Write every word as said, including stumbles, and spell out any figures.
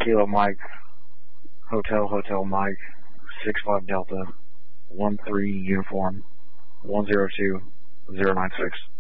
Kilo Mike, Hotel Hotel Mike, six five Delta, one three Uniform, one zero two zero nine six.